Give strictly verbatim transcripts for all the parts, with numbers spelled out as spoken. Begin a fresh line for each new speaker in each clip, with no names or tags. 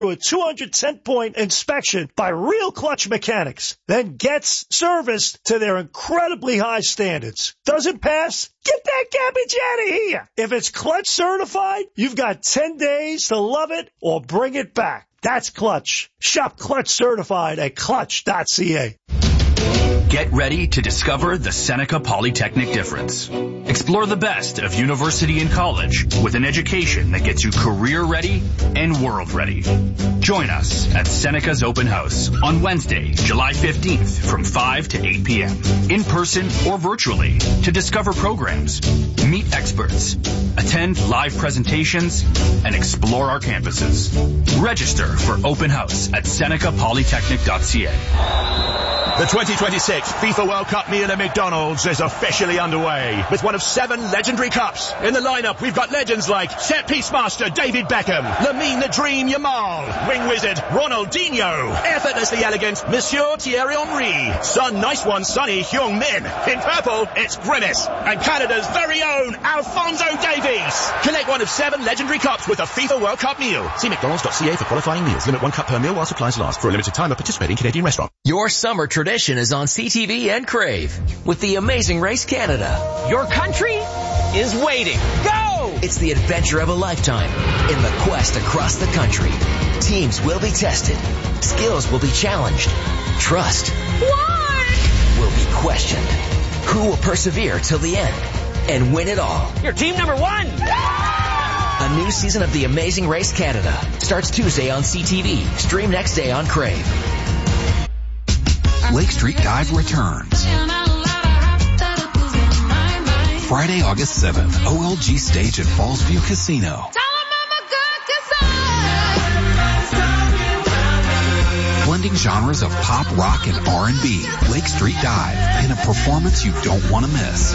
a two hundred ten point inspection by real Clutch mechanics, then gets serviced to their incredibly high standards. Doesn't pass? Get that garbage out of here. If it's Clutch certified, you've got ten days to love it or bring it back. That's Clutch. Shop Clutch certified at clutch dot c a.
Get ready to discover the Seneca Polytechnic difference. Explore the best of university and college with an education that gets you career ready and world ready. Join us at Seneca's Open House on Wednesday, July fifteenth from five to eight p.m. in person or virtually to discover programs, meet experts, attend live presentations, and explore our campuses. Register for Open House at seneca polytechnic dot c a.
The twenty twenty-six FIFA World Cup meal at McDonald's is officially underway with one of seven legendary cups. In the lineup, we've got legends like set-piece master David Beckham, Lamine the Dream Yamal, wing wizard Ronaldinho, effortlessly elegant Monsieur Thierry Henry, Sun Nice One Sonny Heung-min. In purple, it's Grimace, and Canada's very own Alphonso Davies. Collect one of seven legendary cups with a FIFA World Cup meal. See mcdonalds dot c a for qualifying meals. Limit one cup per meal while supplies last. For a limited time at participating Canadian restaurant.
Your summer tradition is on C T V and Crave with the Amazing Race Canada.
Your country is waiting. Go!
It's the adventure of a lifetime in the quest across the country. Teams will be tested. Skills will be challenged. Trust
What?
will be questioned. Who will persevere till the end and win it all?
You're team number one!
A new season of The Amazing Race Canada starts Tuesday on C T V. Stream next day on Crave.
Lake Street Dive returns. Friday, August seventh, O L G stage at Fallsview Casino. Blending genres of pop, rock, and R and B. Lake Street Dive in a performance you don't want to miss.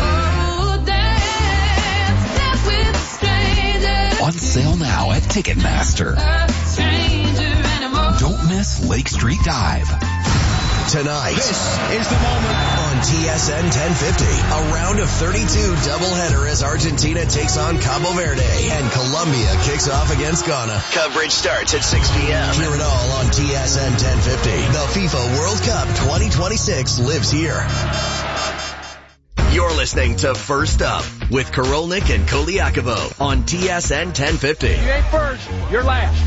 On sale now at Ticketmaster. Don't miss Lake Street Dive.
Tonight, this is the moment on T S N ten fifty. A round of thirty-two doubleheader as Argentina takes on Cabo Verde and Colombia kicks off against Ghana. Coverage starts at six p.m. Hear it all on T S N ten fifty. The FIFA World Cup twenty twenty-six lives here. You're listening to First Up with Korolnik and Koliakovo on T S N ten fifty.
You ain't first, you're last.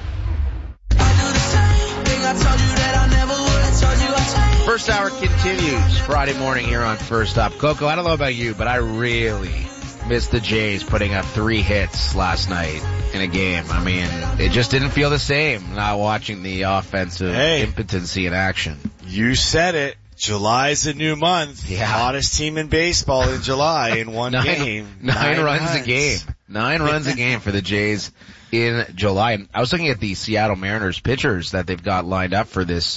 First hour continues Friday morning here on First Up. Coco, I don't know about you, but I really missed the Jays putting up three hits last night in a game. I mean, it just didn't feel the same not watching the offensive
hey,
impotency in action.
You said it. July's a new month.
Yeah.
Hottest team in baseball in July in one
nine,
game.
Nine, nine runs,
runs
a game. Nine runs a game for the Jays in July. I was looking at the Seattle Mariners pitchers that they've got lined up for this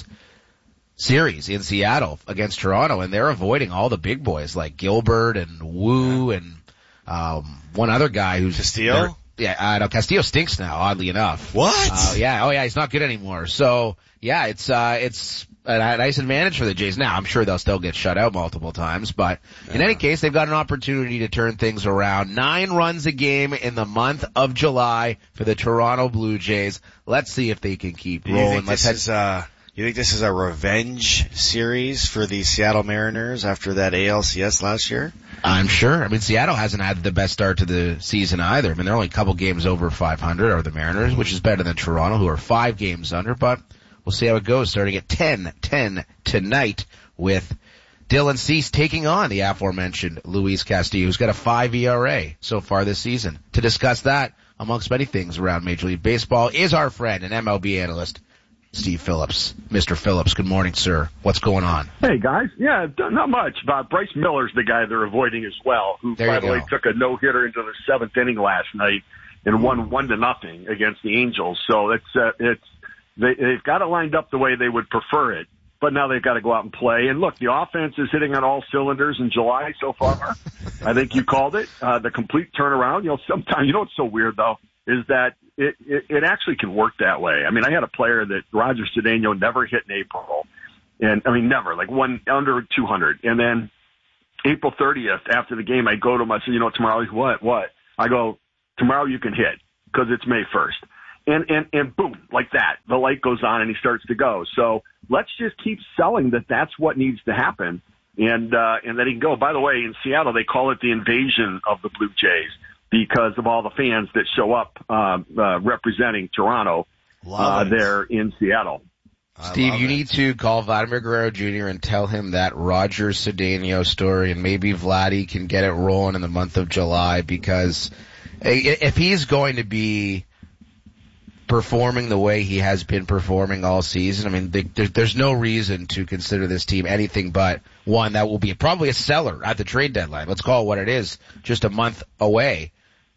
series in Seattle against Toronto, and they're avoiding all the big boys like Gilbert and Wu yeah. and um one other guy who's
Castillo.
Yeah, I know Castillo stinks now. Oddly enough.
What?
Uh, yeah. Oh yeah, he's not good anymore. So yeah, it's uh it's a nice advantage for the Jays. Now I'm sure they'll still get shut out multiple times, but yeah. in any case, they've got an opportunity to turn things around. Nine runs a game in the month of July for the Toronto Blue Jays. Let's see if they can keep rolling.
You think
Let's
this
head-
is uh You think this is a revenge series for the Seattle Mariners after that A L C S last year?
I'm sure. I mean, Seattle hasn't had the best start to the season either. I mean, they're only a couple games over five hundred, are the Mariners, which is better than Toronto, who are five games under, but we'll see how it goes starting at ten ten tonight with Dylan Cease taking on the aforementioned Luis Castillo, who's got a five E R A so far this season. To discuss that, amongst many things around Major League Baseball, is our friend and M L B analyst, Steve Phillips. Mister Phillips, good morning, sir. What's going on?
Hey, guys. Yeah, not much. Uh, Bryce Miller's the guy they're avoiding as well, who,
there
by
the
way, took a no-hitter into the seventh inning last night and won one to nothing against the Angels. So it's uh, it's they, they've got it lined up the way they would prefer it, but now they've got to go out and play. And look, the offense is hitting on all cylinders in July so far. I think you called it uh, the complete turnaround. You know, sometimes you know what's so weird though is that It, it, it actually can work that way. I mean, I had a player that Roger Cedeno never hit in April. And I mean, never, like one under two hundred. And then April thirtieth after the game, I go to him, I said, you know, tomorrow, what, what? I go, tomorrow you can hit because it's May first. And, and, and boom, like that, the light goes on and he starts to go. So let's just keep selling that that's what needs to happen. And, uh, and then he can go. By the way, in Seattle, they call it the invasion of the Blue Jays because of all the fans that show up, uh, uh representing Toronto, uh, there in Seattle.
Steve, you it. need to call Vladimir Guerrero Junior and tell him that Roger Cedeno story, and maybe Vladdy can get it rolling in the month of July, because if he's going to be performing the way he has been performing all season, I mean, they, there, there's no reason to consider this team anything but one that will be probably a seller at the trade deadline. Let's call it what it is, just a month away.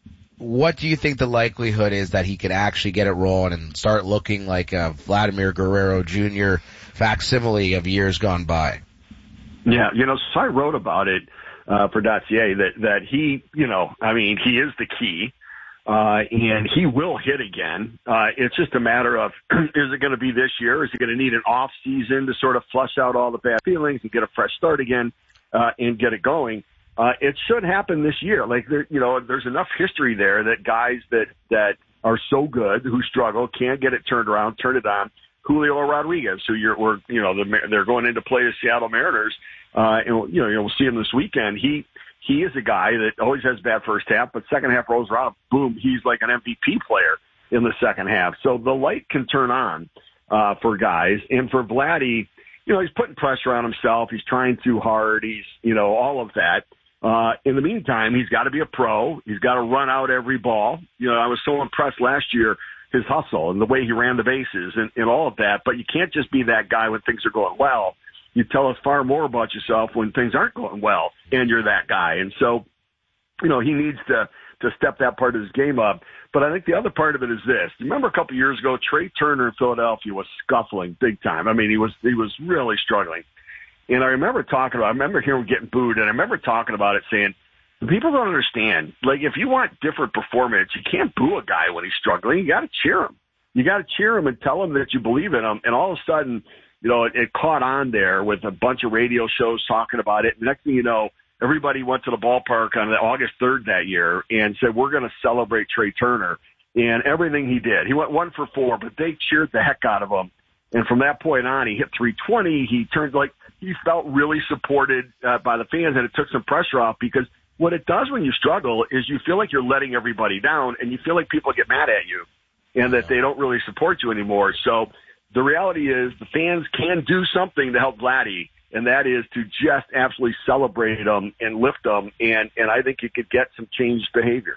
What do you think the likelihood is that he could actually get it rolling and start looking like a Vladimir Guerrero Junior facsimile of years gone by?
Yeah, you know, so I wrote about it uh, for Dossier that, that he, you know, I mean, he is the key. Uh, and he will hit again. Uh, it's just a matter of, is it going to be this year? Is he going to need an off season to sort of flush out all the bad feelings and get a fresh start again, uh, and get it going? Uh, it should happen this year. Like, there, you know, there's enough history there that guys that, that are so good, who struggle, can't get it turned around, turn it on. Julio Rodriguez, who you're, or, you know, the, they're going into play the Seattle Mariners, uh, and, you know, you'll see him this weekend. He, He is a guy that always has bad first half, but second half rolls around, boom, he's like an M V P player in the second half. So the light can turn on uh for guys. And for Vladdy, you know, he's putting pressure on himself. He's trying too hard. He's, you know, all of that. Uh in the meantime, he's got to be a pro. He's got to run out every ball. You know, I was so impressed last year, his hustle and the way he ran the bases and, and all of that. But you can't just be that guy when things are going well. You tell us far more about yourself when things aren't going well, and you're that guy. And so, you know, he needs to, to step that part of his game up. But I think the other part of it is this. Remember a couple of years ago, Trey Turner in Philadelphia was scuffling big time. I mean, he was, he was really struggling. And I remember talking about, I remember hearing him getting booed, and I remember talking about it saying, people don't understand. Like, if you want different performance, you can't boo a guy when he's struggling. You got to cheer him. You got to cheer him and tell him that you believe in him. And all of a sudden, you know, it, it caught on there with a bunch of radio shows talking about it. The next thing you know, everybody went to the ballpark on August third that year and said, we're going to celebrate Trey Turner. And everything he did, he went one for four, but they cheered the heck out of him. And from that point on, he hit three twenty. He turned like he felt really supported uh, by the fans, and it took some pressure off, because what it does when you struggle is you feel like you're letting everybody down, and you feel like people get mad at you and that they don't really support you anymore. So the reality is the fans can do something to help Vladdy, and that is to just absolutely celebrate them and lift them, and, and I think you could get some changed behavior.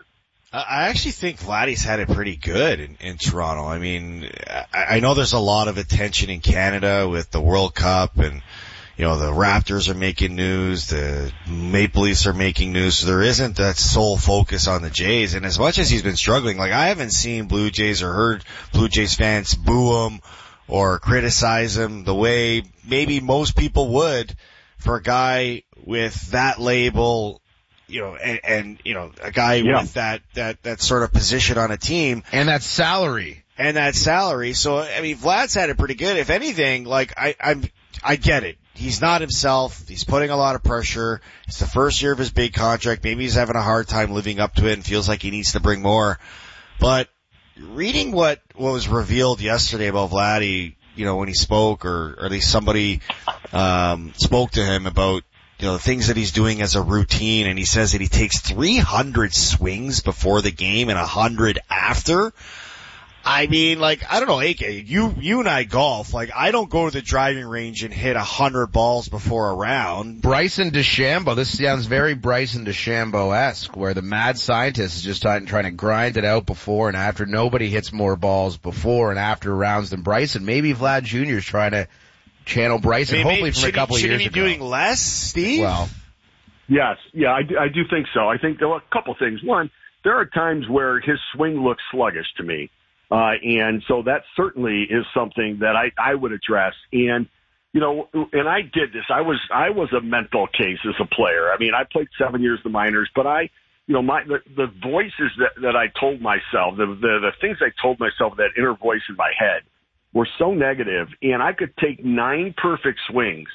I actually think Vladdy's had it pretty good in, in Toronto. I mean, I, I know there's a lot of attention in Canada with the World Cup, and, you know, the Raptors are making news, the Maple Leafs are making news, so there isn't that sole focus on the Jays. And as much as he's been struggling, like, I haven't seen Blue Jays or heard Blue Jays fans boo him or criticize him the way maybe most people would for a guy with that label, you know, and, and you know, a guy yeah. with that, that, that sort of position on a team.
And that salary.
And that salary. So, I mean, Vlad's had it pretty good. If anything, like, I, I'm, I get it. He's not himself. He's putting a lot of pressure. It's the first year of his big contract. Maybe he's having a hard time living up to it and feels like he needs to bring more. But reading what, what was revealed yesterday about Vladdy, you know, when he spoke, or, or at least somebody, um, spoke to him about, you know, the things that he's doing as a routine, and he says that he takes three hundred swings before the game and one hundred after. I mean, like, I don't know, A K, you, you and I golf. Like, I don't go to the driving range and hit a hundred balls before a round.
Bryson DeChambeau, this sounds very Bryson DeChambeau-esque, where the mad scientist is just trying, trying to grind it out before and after. Nobody hits more balls before and after rounds than Bryson. Maybe Vlad Junior is trying to channel Bryson, I mean, hopefully from a couple
he,
of years
ago. Should he be doing less, Steve?
Well,
yes, yeah, I do, I do think so. I think there are a couple things. One, there are times where his swing looks sluggish to me. Uh, and so that certainly is something that I, I would address. And, you know, and I did this. I was, I was a mental case as a player. I mean, I played seven years in the minors, but I, you know, my, the, the voices that, that I told myself, the, the, the things I told myself, that inner voice in my head, were so negative. And I could take nine perfect swings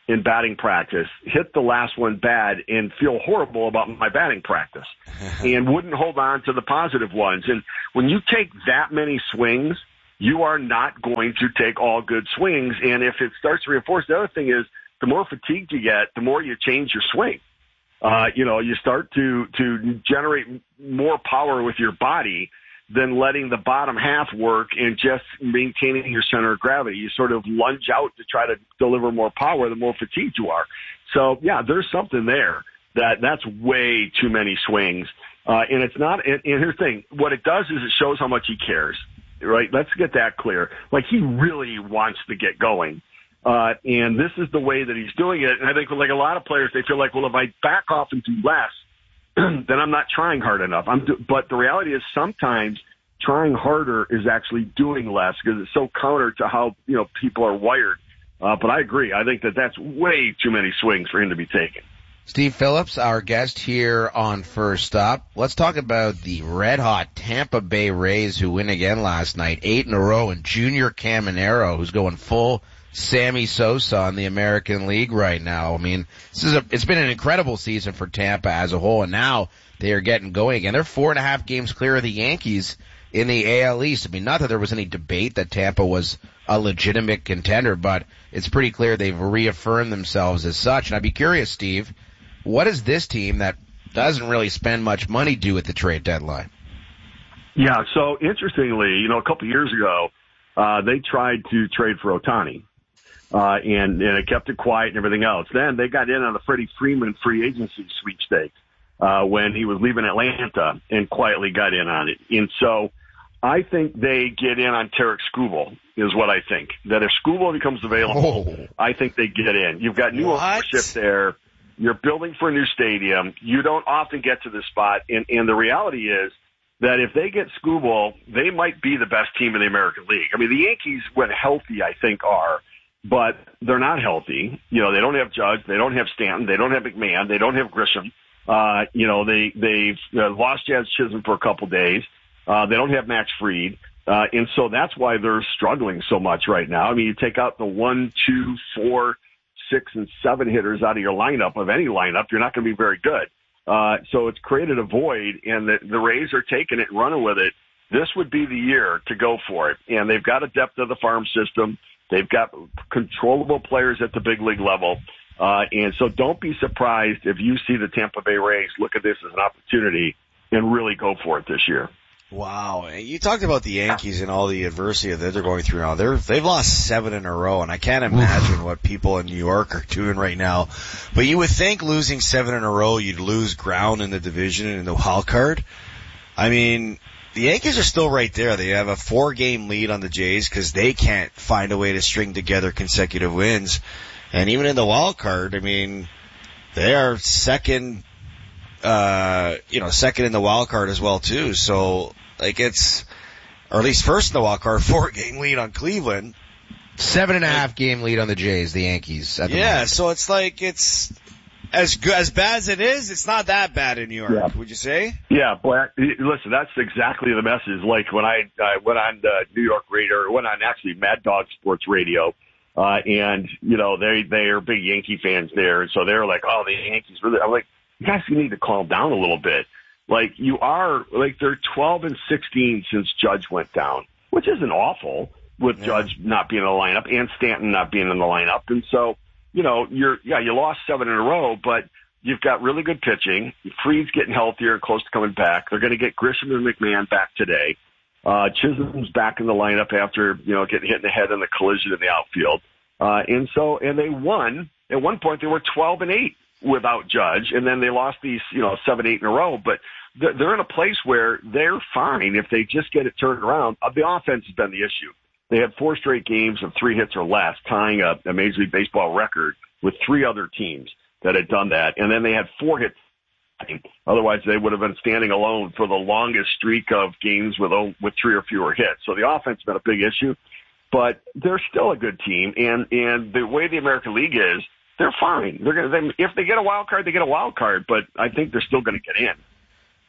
in batting practice, hit the last one bad, and feel horrible about my batting practice, and wouldn't hold on to the positive ones. And when you take that many swings, you are not going to take all good swings. And if it starts to reinforce, the other thing is, the more fatigued you get, the more you change your swing. Uh, you know, you start to, to generate more power with your body than letting the bottom half work and just maintaining your center of gravity. You sort of lunge out to try to deliver more power the more fatigued you are. So, yeah, there's something there that that's way too many swings. Uh, and it's not, and, and here's the thing, what it does is it shows how much he cares, right? Let's get that clear. Like, he really wants to get going. Uh, and this is the way that he's doing it. And I think, like a lot of players, they feel like, well, if I back off and do less, then I'm not trying hard enough. I'm do- but the reality is sometimes trying harder is actually doing less because it's so counter to how, you know, people are wired. Uh, but I agree. I think that that's way too many swings for him to be taking.
Steve Phillips, our guest here on First Up. Let's talk about the red-hot Tampa Bay Rays who win again last night, eight in a row, and Junior Caminero, who's going full Sammy Sosa in the American League right now. I mean, this is a, it's been an incredible season for Tampa as a whole, and now they are getting going again. They're four and a half games clear of the Yankees in the A L East. I mean, not that there was any debate that Tampa was a legitimate contender, but it's pretty clear they've reaffirmed themselves as such. And I'd be curious, Steve, what does this team that doesn't really spend much money do at the trade deadline?
Yeah, so interestingly, you know, a couple of years ago, uh, they tried to trade for Ohtani. Uh, and, and it kept it quiet and everything else. Then they got in on the Freddie Freeman free agency sweepstakes, uh, when he was leaving Atlanta and quietly got in on it. And so I think they get in on Tarek Skubal is what I think. That if Skubal becomes available, oh. I think they get in. You've got new what? ownership there. You're building for a new stadium. You don't often get to this spot. And, and the reality is that if they get Skubal, they might be the best team in the American League. I mean, the Yankees, when healthy, I think are, but they're not healthy. You know, they don't have Judge, they don't have Stanton, they don't have McMahon, they don't have Grisham. Uh, you know, they, they've uh, lost Jazz Chisholm for a couple days. Uh, they don't have Max Fried. Uh, and so that's why they're struggling so much right now. I mean, you take out the one, two, four, six, and seven hitters out of your lineup, of any lineup, you're not going to be very good. Uh, so it's created a void, and the, the Rays are taking it and running with it. This would be the year to go for it. And they've got a depth of the farm system. They've got controllable players at the big league level. Uh, and so don't be surprised if you see the Tampa Bay Rays look at this as an opportunity and really go for it this year.
Wow. You talked about the Yankees and all the adversity that they're going through now. They're, they've lost seven in a row, and I can't imagine what people in New York are doing right now. But you would think losing seven in a row, you'd lose ground in the division and in the wild card. I mean, the Yankees are still right there. They have a four-game lead on the Jays because they can't find a way to string together consecutive wins. And even in the wild card, I mean, they are second, uh, you know, second in the wild card as well too. So, like, it's, or at least first in the wild card, four-game lead on Cleveland.
Seven and a half game lead on the Jays, the Yankees. At the
yeah,
moment.
So it's like it's. As good, as bad as it is, it's not that bad in New York, yeah. Would you say?
Yeah, boy, listen, that's exactly the message. Like when I, I went on the New York Radio, went on actually Mad Dog Sports Radio, uh, and, you know, they, they are big Yankee fans there, and so they're like, oh, the Yankees really, I'm like, you guys need to calm down a little bit. Like, you are, like, they're twelve and sixteen since Judge went down, which isn't awful with yeah. Judge not being in the lineup and Stanton not being in the lineup, and so, you know, you're, yeah, you lost seven in a row, but you've got really good pitching. Fried's getting healthier, close to coming back. They're going to get Grisham and McMahon back today. Uh, Chisholm's back in the lineup after, you know, getting hit in the head in the collision in the outfield. Uh, and so, and they won. At one point, they were twelve and eight without Judge, and then they lost these, you know, seven, eight in a row. But they're in a place where they're fine if they just get it turned around. The offense has been the issue. They had four straight games of three hits or less, tying a, a Major League Baseball record with three other teams that had done that. And then they had four hits. Otherwise, they would have been standing alone for the longest streak of games with with three or fewer hits. So the offense has been a big issue. But they're still a good team. And, and the way the American League is, they're fine. They're gonna, they, if they get a wild card, they get a wild card. But I think they're still going to get in.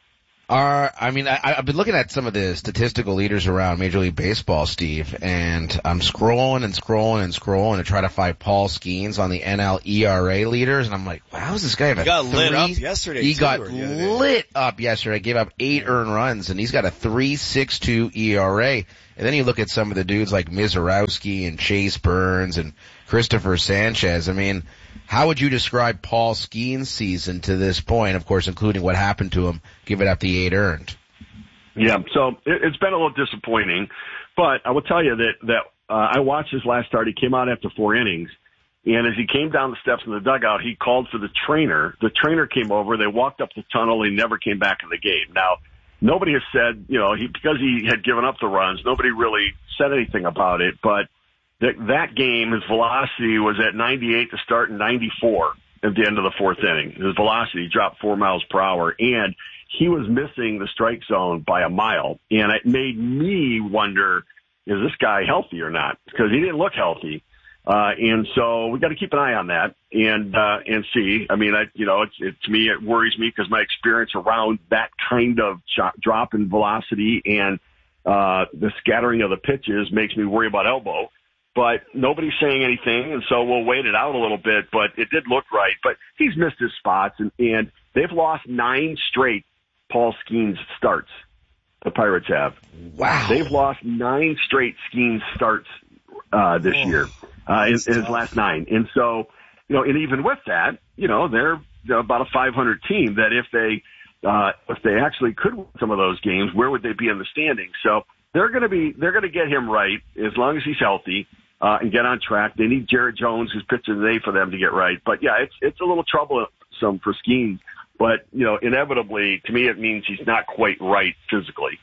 Are, I mean, I, I've been looking at some of the statistical leaders around Major League Baseball, Steve, and I'm scrolling and scrolling and scrolling to try to find Paul Skeens on the N L E R A leaders, and I'm like, wow, how's this guy have a
He got
three,
lit up yesterday,
He
too,
got
or the other day.
lit up yesterday, gave up eight earned runs, and he's got a three point six two E R A. And then you look at some of the dudes like Mizorowski and Chase Burns and Christopher Sanchez. I mean, how would you describe Paul Skeens' season to this point, of course, including what happened to him, giving up the eight earned?
Yeah, so it, it's been a little disappointing, but I will tell you that, that uh, I watched his last start. He came out after four innings, and as he came down the steps in the dugout, he called for the trainer. The trainer came over. They walked up the tunnel. He never came back in the game. Now, nobody has said, you know, he, because he had given up the runs, nobody really said anything about it, but that, that game, his velocity was at ninety-eight to start and ninety-four at the end of the fourth inning. His velocity dropped four miles per hour, and he was missing the strike zone by a mile. And it made me wonder, is this guy healthy or not? Because he didn't look healthy. Uh, and so we got to keep an eye on that and, uh, and see. I mean, I, you know, it's, it, to me, it worries me because my experience around that kind of shot, drop in velocity and, uh, the scattering of the pitches makes me worry about elbow. But nobody's saying anything, and so we'll wait it out a little bit. But it did look right. But he's missed his spots, and, and they've lost nine straight Paul Skeens starts. The Pirates have.
Wow.
They've lost nine straight Skeens starts uh, this oh, year, uh, in, in his last nine. And so, you know, and even with that, you know, they're, they're about a five hundred team. That if they uh, if they actually could win some of those games, where would they be in the standings? So they're going to be they're going to get him right as long as he's healthy. Uh, and get on track. They need Jared Jones, who's pitching today, for them to get right. But yeah, it's it's a little troublesome for Skeens. But you know, inevitably, to me, it means he's not quite right physically.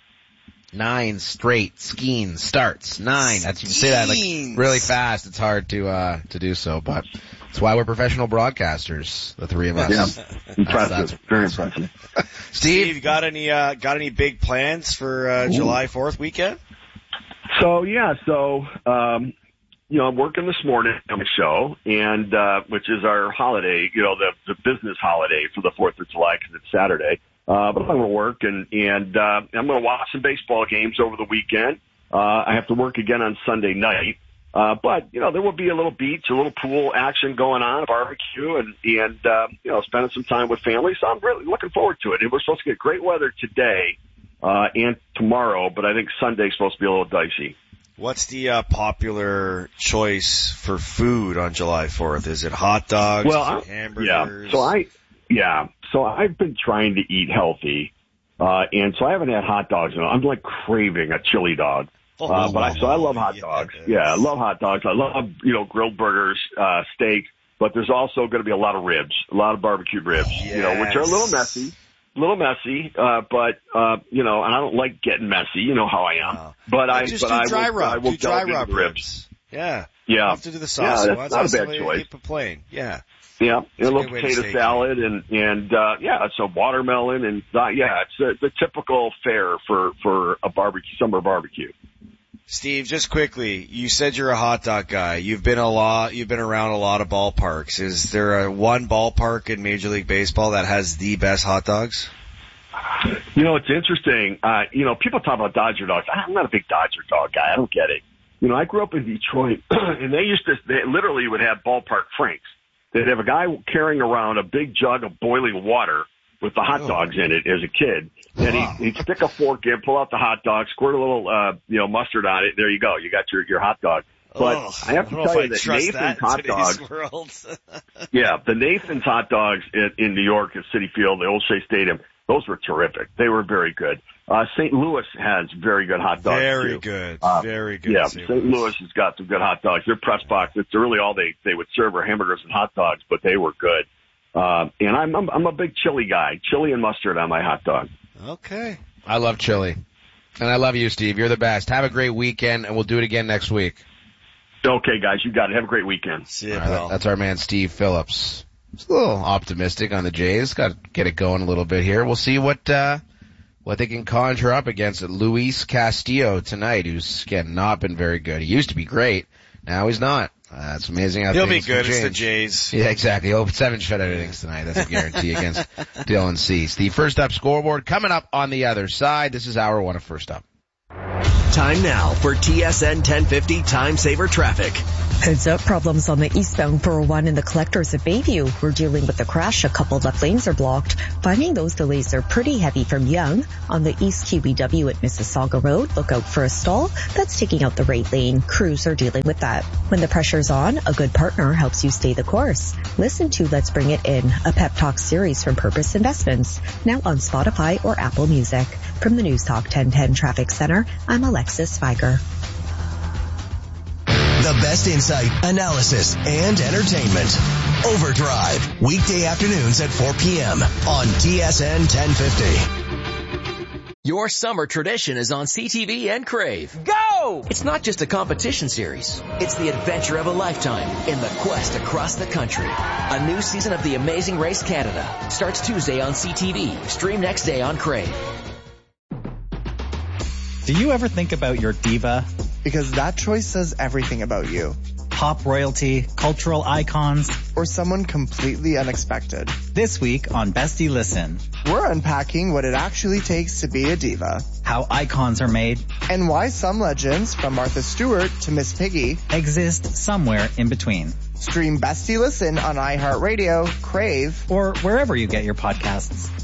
Nine straight Skeens starts. Nine. That's you say that like really fast. It's hard to uh to do so, but that's why we're professional broadcasters. The three of us.
Yeah, impressive. That's, that's,
Very impressive.
Steve,
Steve, got any uh, got any big plans for uh, July fourth weekend?
So yeah, so. um You know, I'm working this morning on the show, and uh, which is our holiday, you know, the, the business holiday for the fourth of July because it's Saturday. Uh, but I'm going to work, and, and uh, I'm going to watch some baseball games over the weekend. Uh, I have to work again on Sunday night. Uh, but, you know, there will be a little beach, a little pool action going on, a barbecue, and, and uh, you know, spending some time with family. So I'm really looking forward to it. And we're supposed to get great weather today uh, and tomorrow, but I think Sunday's supposed to be a little dicey.
What's the uh, popular choice for food on July fourth? Is it hot dogs?
Well,
is it hamburgers?
Yeah. So I, yeah. So I've been trying to eat healthy, uh, and so I haven't had hot dogs. I'm like craving a chili dog.
Oh,
uh, but I, so I love hot
yes.
dogs. Yeah, I love hot dogs. I love, you know, grilled burgers, uh, steak, but there's also going to be a lot of ribs, a lot of barbecued ribs,
yes.
you know, which are a little messy. A little messy, uh, but, uh, you know, and I don't like getting messy. You know how I am.
No.
But I,
just
but
do
I
dry
will,
rub.
I will
do dry
delve
rub
into
ribs.
ribs.
Yeah.
Yeah.
You have to do the sauce.
Yeah, that's not a bad choice.
Keep it plain. Yeah.
Yeah. And a little
good way to
potato
stay
salad and, and, uh, yeah, so watermelon and, uh, yeah, it's uh, the typical fare for, for a barbecue, summer barbecue.
Steve, just quickly, you said you're a hot dog guy. You've been a lot, you've been around a lot of ballparks. Is there a one ballpark in Major League Baseball that has the best hot dogs?
You know, it's interesting. Uh, you know, people talk about Dodger dogs. I'm not a big Dodger dog guy. I don't get it. You know, I grew up in Detroit, and they used to, they literally would have ballpark Franks. They'd have a guy carrying around a big jug of boiling water with the hot
oh.
dogs in it as a kid. And
wow.
he'd, he'd stick a fork in, pull out the hot dog, squirt a little, uh, you know, mustard on it. There you go. You got your, your hot dog. But
oh,
I have to
I
tell you
that
that Nathan's
that
hot dogs,
world.
yeah, the Nathan's hot dogs in, in New York at Citi Field, the old Shea Stadium, those were terrific. They were very good. Uh, Saint Louis has very good hot dogs.
Very
too.
good.
Uh,
very good.
Yeah, Saint Louis has got some good hot dogs. Their press box, it's really all they, they would serve were hamburgers and hot dogs, but they were good. Uh, and I'm, I'm, I'm a big chili guy. Chili and mustard on my hot dog.
Okay.
I love chili. And I love you, Steve. You're the best. Have a great weekend, and we'll do it again next week.
Okay, guys, you got it. Have a great weekend.
See you,
right,
pal.
that's our man, Steve Phillips. It's a little optimistic on the Jays. Got to get it going a little bit here. We'll see what uh what they can conjure up against Luis Castillo tonight, who's, again, not been very good. He used to be great. Now he's not. Uh, it's amazing how
He'll be
things
good.
can
It's the
change.
Jays.
Yeah, exactly. Oh, seven shutout innings tonight. That's a guarantee against Dylan Cease. The First Up scoreboard coming up on the other side. This is hour one of First Up.
Time now for T S N ten fifty Time Saver Traffic.
Heads up, problems on the eastbound four oh one in the collectors at Bayview. We're dealing with the crash. A couple left lanes are blocked. Finding those delays are pretty heavy from Yonge. On the East Q B W at Mississauga Road, look out for a stall that's taking out the right lane. Crews are dealing with that. When the pressure's on, a good partner helps you stay the course. Listen to Let's Bring It In, a pep talk series from Purpose Investments, now on Spotify or Apple Music. From the News Talk ten ten Traffic Center, I'm Alexis Feiger.
The best insight, analysis, and entertainment. Overdrive, weekday afternoons at four p.m. on T S N ten fifty.
Your summer tradition is on C T V and Crave.
Go!
It's not just a competition series. It's the adventure of a lifetime in the quest across the country. A new season of The Amazing Race Canada starts Tuesday on C T V. Stream next day on Crave.
Do you ever think about your diva?
Because that choice says everything about you.
Pop royalty, cultural icons,
or someone completely unexpected.
This week on Bestie Listen,
we're unpacking what it actually takes to be a diva.
How icons are made.
And why some legends, from Martha Stewart to Miss Piggy,
exist somewhere in between.
Stream Bestie Listen on iHeartRadio, Crave,
or wherever you get your podcasts.